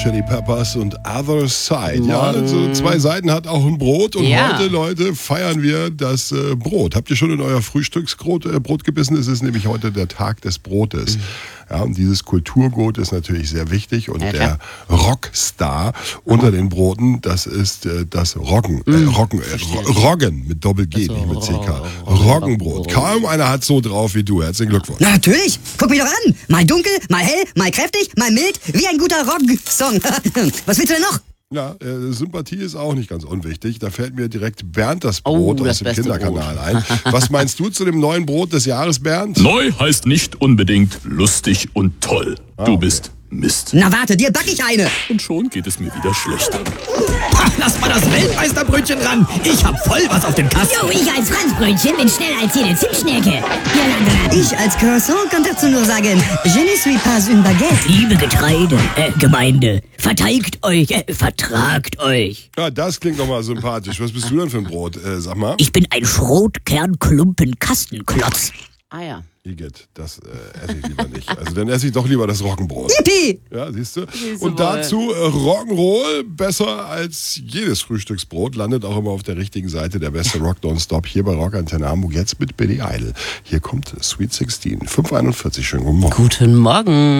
Chili Peppers und Other Side. Ja, also 2 Seiten hat auch ein Brot. Und heute, Leute, feiern wir das Brot. Habt ihr schon in euer Frühstücksbrot gebissen? Es ist nämlich heute der Tag des Brotes. Ja, und dieses Kulturgut ist natürlich sehr wichtig. Und der Rockstar unter den Broten, das ist das Roggen mit Doppel-G, nicht mit CK. Roggenbrot. Kaum einer hat so drauf wie du. Herzlichen Glückwunsch. Na, natürlich. Guck mich doch an. Mal dunkel, mal hell, mal kräftig, mal mild, wie ein guter Rock-Song. Was willst du denn noch? Ja, Sympathie ist auch nicht ganz unwichtig. Da fällt mir direkt Bernd das Brot aus dem Kinderkanal ein. Was meinst du zu dem neuen Brot des Jahres, Bernd? Neu heißt nicht unbedingt lustig und toll. Du bist Mist. Na warte, dir back ich eine. Und schon geht es mir wieder schlechter. Lass mal das Weltmeisterbrötchen ran. Ich hab voll was auf dem Kasten. Jo, ich als Franzbrötchen bin schneller als jede Zimtschnecke. Ich als Croissant kann dazu nur sagen, je ne suis pas une baguette. Liebe Gemeinde, verteidigt euch, vertragt euch. Ja, das klingt doch mal sympathisch. Was bist du denn für ein Brot? Sag mal. Ich bin ein Schrotkernklumpen-Kastenklotz. Ah ja. Igitt, das esse ich lieber nicht. Also dann esse ich doch lieber das Roggenbrot. Yippie! Ja, siehst du? Und dazu Rock'n'Roll, besser als jedes Frühstücksbrot, landet auch immer auf der richtigen Seite. Der beste Rock Nonstop hier bei Rock Antenne Hamburg, jetzt mit Billy Idol. Hier kommt Sweet 16, 5:41, schönen guten Morgen. Guten Morgen.